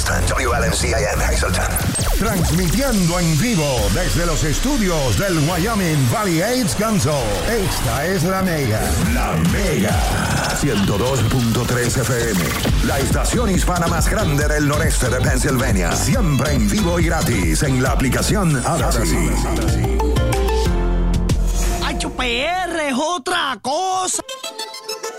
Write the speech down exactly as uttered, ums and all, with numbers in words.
Westland, W L M C A M, Hazleton. Transmitiendo en vivo desde los estudios del Wyoming Valley AIDS Council. Esta es la Mega. La Mega. ciento dos punto tres F M. La estación hispana más grande del noreste de Pennsylvania. Siempre en vivo y gratis en la aplicación Odyssey. H P R es otra cosa.